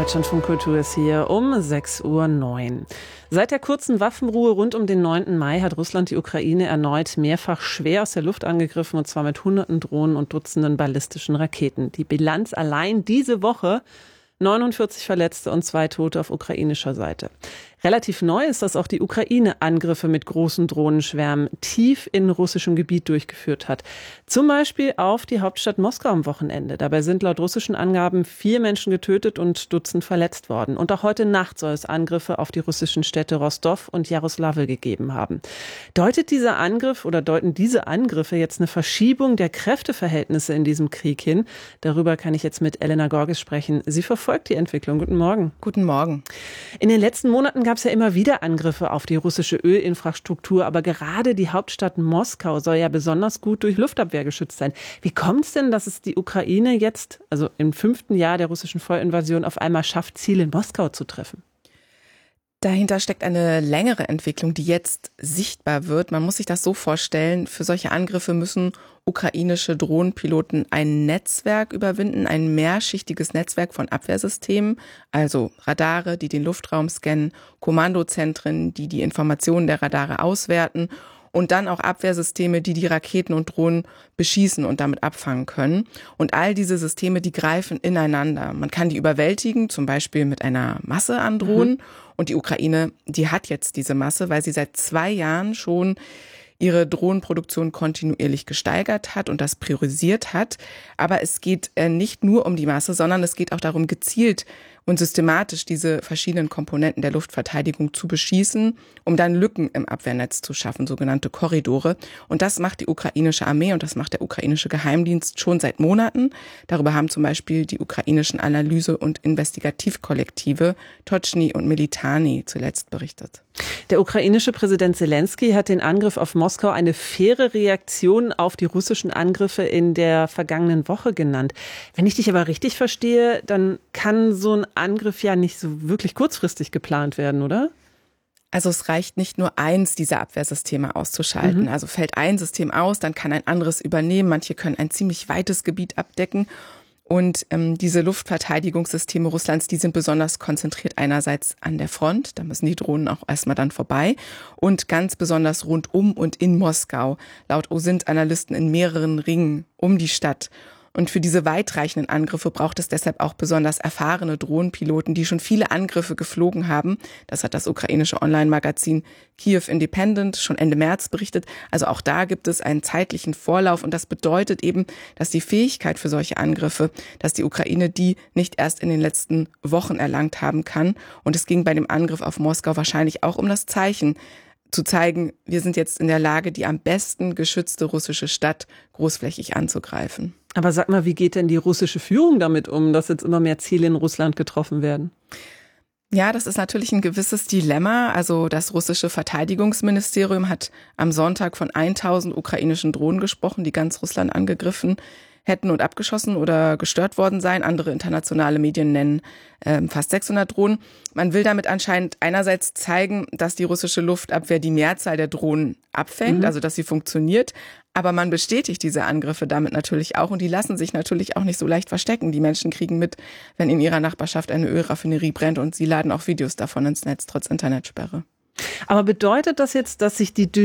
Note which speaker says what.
Speaker 1: Deutschlandfunk Kultur ist hier um 6:09 Uhr. Seit der kurzen Waffenruhe rund um den 9. Mai hat Russland die Ukraine erneut mehrfach schwer aus der Luft angegriffen, und zwar mit Hunderten Drohnen und Dutzenden ballistischen Raketen. Die Bilanz allein diese Woche: 49 Verletzte und 2 Tote auf ukrainischer Seite. Relativ neu ist, dass auch die Ukraine Angriffe mit großen Drohnenschwärmen tief in russischem Gebiet durchgeführt hat. Zum Beispiel auf die Hauptstadt Moskau am Wochenende. Dabei sind laut russischen Angaben 4 Menschen getötet und Dutzend verletzt worden. Und auch heute Nacht soll es Angriffe auf die russischen Städte Rostov und Jaroslavl gegeben haben. Deuten diese Angriffe jetzt eine Verschiebung der Kräfteverhältnisse in diesem Krieg hin? Darüber kann ich jetzt mit Elena Gorges sprechen. Sie verfolgt die Entwicklung. Guten Morgen.
Speaker 2: Guten Morgen.
Speaker 1: In den letzten Monaten gab es ja immer wieder Angriffe auf die russische Ölinfrastruktur, aber gerade die Hauptstadt Moskau soll ja besonders gut durch Luftabwehr geschützt sein. Wie kommt es denn, dass es die Ukraine jetzt, also im 5. Jahr der russischen Vollinvasion, auf einmal schafft, Ziele in Moskau zu treffen?
Speaker 2: Dahinter steckt eine längere Entwicklung, die jetzt sichtbar wird. Man muss sich das so vorstellen: Für solche Angriffe müssen ukrainische Drohnenpiloten ein Netzwerk überwinden, ein mehrschichtiges Netzwerk von Abwehrsystemen, also Radare, die den Luftraum scannen, Kommandozentren, die die Informationen der Radare auswerten, und dann auch Abwehrsysteme, die die Raketen und Drohnen beschießen und damit abfangen können. Und all diese Systeme, die greifen ineinander. Man kann die überwältigen, zum Beispiel mit einer Masse an Drohnen. Und die Ukraine, die hat jetzt diese Masse, weil sie seit 2 Jahren schon ihre Drohnenproduktion kontinuierlich gesteigert hat und das priorisiert hat. Aber es geht nicht nur um die Masse, sondern es geht auch darum, gezielt und systematisch diese verschiedenen Komponenten der Luftverteidigung zu beschießen, um dann Lücken im Abwehrnetz zu schaffen, sogenannte Korridore. Und das macht die ukrainische Armee und das macht der ukrainische Geheimdienst schon seit Monaten. Darüber haben zum Beispiel die ukrainischen Analyse- und Investigativkollektive Tochny und Militani zuletzt berichtet.
Speaker 1: Der ukrainische Präsident Zelensky hat den Angriff auf Moskau eine faire Reaktion auf die russischen Angriffe in der vergangenen Woche genannt. Wenn ich dich aber richtig verstehe, dann kann so ein Angriff ja nicht so wirklich kurzfristig geplant werden, oder?
Speaker 2: Also es reicht nicht nur eins dieser Abwehrsysteme auszuschalten. Also fällt ein System aus, dann kann ein anderes übernehmen. Manche können ein ziemlich weites Gebiet abdecken. Und diese Luftverteidigungssysteme Russlands, die sind besonders konzentriert einerseits an der Front, da müssen die Drohnen auch erstmal dann vorbei, und ganz besonders rund um und in Moskau. Laut OSINT-Analysten in mehreren Ringen um die Stadt. Und für diese weitreichenden Angriffe braucht es deshalb auch besonders erfahrene Drohnenpiloten, die schon viele Angriffe geflogen haben. Das hat das ukrainische Online-Magazin Kyiv Independent schon Ende März berichtet. Also auch da gibt es einen zeitlichen Vorlauf, und das bedeutet eben, dass die Fähigkeit für solche Angriffe, dass die Ukraine die nicht erst in den letzten Wochen erlangt haben kann. Und es ging bei dem Angriff auf Moskau wahrscheinlich auch um das Zeichen, zu zeigen, wir sind jetzt in der Lage, die am besten geschützte russische Stadt großflächig anzugreifen.
Speaker 1: Aber sag mal, wie geht denn die russische Führung damit um, dass jetzt immer mehr Ziele in Russland getroffen werden?
Speaker 2: Ja, das ist natürlich ein gewisses Dilemma. Also das russische Verteidigungsministerium hat am Sonntag von 1000 ukrainischen Drohnen gesprochen, die ganz Russland angegriffen hätten und abgeschossen oder gestört worden seien. Andere internationale Medien nennen fast 600 Drohnen. Man will damit anscheinend einerseits zeigen, dass die russische Luftabwehr die Mehrzahl der Drohnen abfängt, also dass sie funktioniert. Aber man bestätigt diese Angriffe damit natürlich auch, und die lassen sich natürlich auch nicht so leicht verstecken. Die Menschen kriegen mit, wenn in ihrer Nachbarschaft eine Ölraffinerie brennt, und sie laden auch Videos davon ins Netz, trotz Internetsperre.
Speaker 1: Aber bedeutet das jetzt, dass sich die